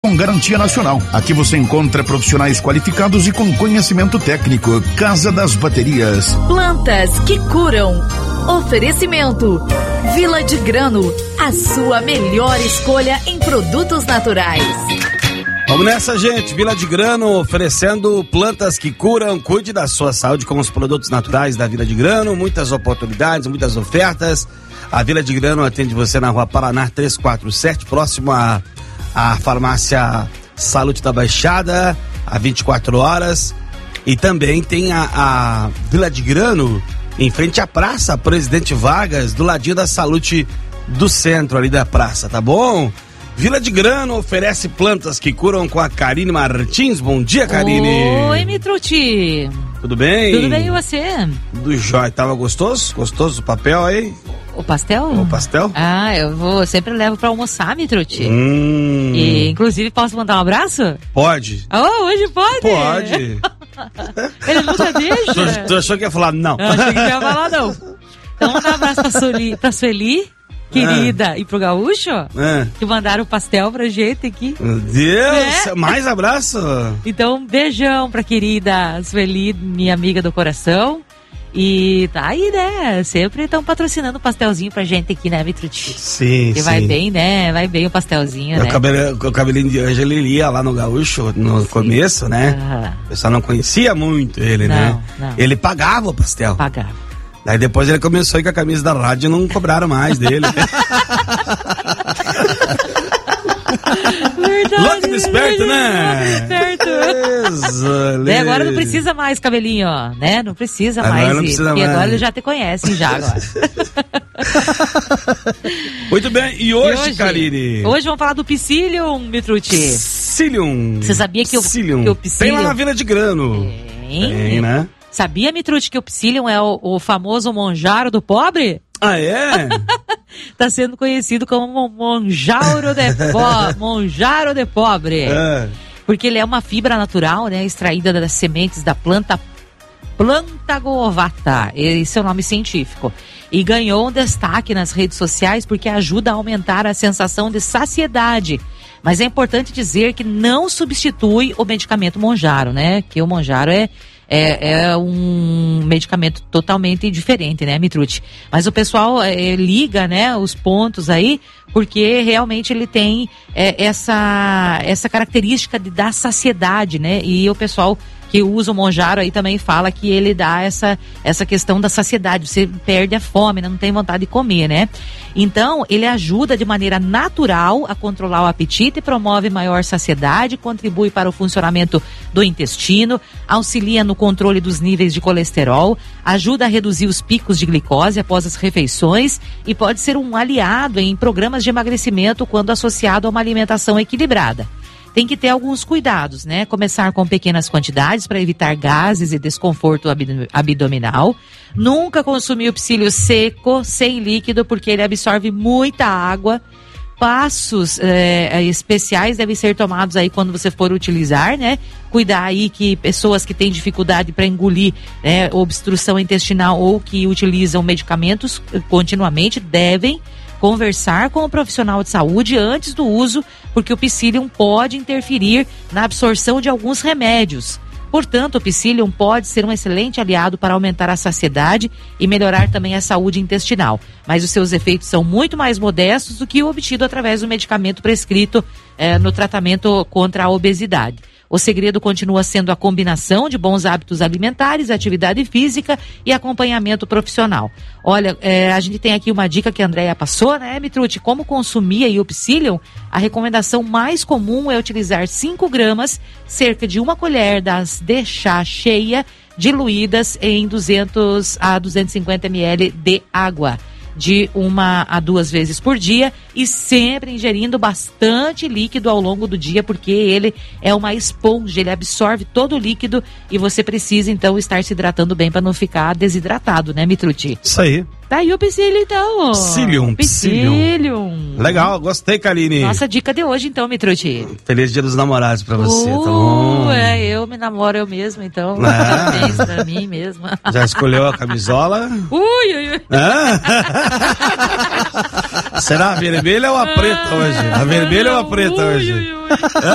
Com garantia nacional. Aqui você encontra profissionais qualificados e com conhecimento técnico. Casa das Baterias. Plantas que curam. Oferecimento. Vila de Grano. A sua melhor escolha em produtos naturais. Vamos nessa, gente. Vila de Grano oferecendo plantas que curam. Cuide da sua saúde com os produtos naturais da Vila de Grano. Muitas oportunidades, muitas ofertas. A Vila de Grano atende você na Rua Paraná 347, próximo a farmácia Salute da Baixada, há 24 horas. E também tem a Vila de Grano, em frente à praça Presidente Vargas, do ladinho da Salute do centro ali da praça, tá bom? Vila de Grano oferece plantas que curam com a Karine Martins. Bom dia, Karine. Oi, Mitruti. Tudo bem? Tudo bem, e você? Do jóia. Tava gostoso? Gostoso o papel aí? O pastel? O pastel? Ah, eu sempre levo pra almoçar, Mitruti. E, inclusive, posso mandar um abraço? Pode. Oh, hoje pode? Pode. Ele nunca deixa. Tu achou que ia falar não? Eu achei que não ia falar não. Então, mandar um abraço pra Sueli, querida, e pro Gaúcho, que mandaram o pastel pra gente aqui. Meu Deus, mais abraço. Então, um beijão pra querida Sueli, minha amiga do coração. E tá aí, né? Sempre estão patrocinando o pastelzinho pra gente aqui, né, Mitruti? Sim, que vai bem, né? Vai bem o pastelzinho, né? O cabelinho de Ângela, ele ia lá no Gaúcho no começo, né? O pessoal não conhecia muito ele, né? Não. Ele pagava o pastel. Pagava. Daí depois ele começou a ir com a camisa da rádio e não cobraram mais dele. Verdade, louco esperto, né? Esperto. Daí agora não precisa mais, cabelinho, ó, né? Não precisa agora mais. Não precisa porque mais. agora eles já te conhecem já agora. Muito bem, e hoje, Karine? Hoje vamos falar do Psyllium, Mitruti. Psyllium. Você sabia que o Psyllium... Tem lá na Vila de Grano. Tem, né? Sabia, Mitruti, que o Psyllium é o famoso monjaro do pobre? Ah, é? Tá sendo conhecido como monjaro de pobre. Porque ele é uma fibra natural, né, extraída das sementes da planta Plantagovata. Esse é o nome científico. E ganhou um destaque nas redes sociais porque ajuda a aumentar a sensação de saciedade. Mas é importante dizer que não substitui o medicamento monjaro, né? Que o monjaro é um medicamento totalmente diferente, né, Mitruti? Mas o pessoal liga, né, os pontos aí, porque realmente ele tem essa característica de dar saciedade, né? E o pessoal que usa o monjaro aí também fala que ele dá essa questão da saciedade, você perde a fome, né? Não tem vontade de comer, né? Então, ele ajuda de maneira natural a controlar o apetite, promove maior saciedade, contribui para o funcionamento do intestino, auxilia no controle dos níveis de colesterol, ajuda a reduzir os picos de glicose após as refeições e pode ser um aliado em programas de emagrecimento quando associado a uma alimentação equilibrada. Tem que ter alguns cuidados, né? Começar com pequenas quantidades para evitar gases e desconforto abdominal. Nunca consumir o psyllium seco, sem líquido, porque ele absorve muita água. Passos especiais devem ser tomados aí quando você for utilizar, né? Cuidar aí que pessoas que têm dificuldade para engolir, né, obstrução intestinal ou que utilizam medicamentos continuamente devem conversar com o profissional de saúde antes do uso, porque o Psyllium pode interferir na absorção de alguns remédios. Portanto, o Psyllium pode ser um excelente aliado para aumentar a saciedade e melhorar também a saúde intestinal. Mas os seus efeitos são muito mais modestos do que o obtido através do medicamento prescrito no tratamento contra a obesidade. O segredo continua sendo a combinação de bons hábitos alimentares, atividade física e acompanhamento profissional. Olha, a gente tem aqui uma dica que a Andréia passou, né, Mitruti? Como consumir aí o Psyllium? A recomendação mais comum é utilizar 5 gramas, cerca de 1 colher de chá cheia, diluídas em 200 a 250 ml de água, de 1 a 2 vezes por dia e sempre ingerindo bastante líquido ao longo do dia, porque ele é uma esponja, ele absorve todo o líquido e você precisa então estar se hidratando bem para não ficar desidratado, né, Mitruti? Isso aí. Tá aí o Psyllium, então. Psyllium. Legal, gostei, Karine. Nossa dica de hoje, então, Mitruti. Feliz Dia dos Namorados pra você, tá bom? Eu me namoro eu mesmo, então. Parabéns pra mim mesma. Já escolheu a camisola? Ui. Será a vermelha ou a preta hoje? A vermelha ou a preta hoje?